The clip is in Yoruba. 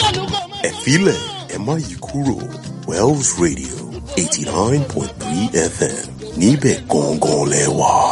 Ẹ filẹ̀ ẹ má yí kúrò Wells Radio 89.3 FM níbẹ̀ gangan lẹ wà.